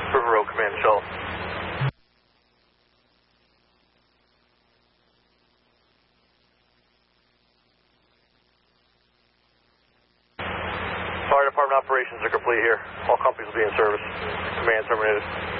River Road Command Shuttle. Fire department operations are complete here. All companies will be in service. Command terminated.